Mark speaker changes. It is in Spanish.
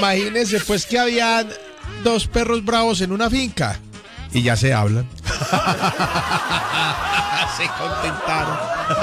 Speaker 1: Imagínense pues que habían dos perros bravos en una finca y ya se hablan. Se contentaron.